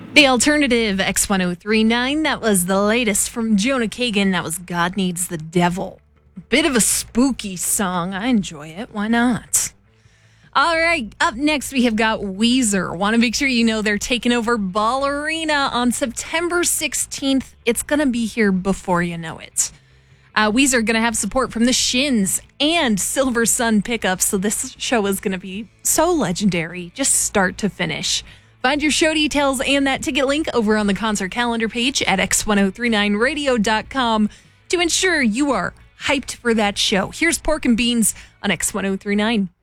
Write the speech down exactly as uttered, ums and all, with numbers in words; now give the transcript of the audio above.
The alternative X ten thirty-nine, that was the latest from Jonah Kagan. That was God Needs the Devil. Bit of a spooky song. I enjoy it. Why not? All right, up next we have got Weezer. Want to make sure you know they're taking over Ball Arena on September sixteenth. It's going to be here before you know it. Uh, Weezer are going to have support from the Shins and Silver Sun Pickups, so this show is going to be so legendary, just start to finish. Find your show details and that ticket link over on the concert calendar page at x ten thirty-nine radio dot com to ensure you are hyped for that show. Here's Pork and Beans on X ten thirty-nine.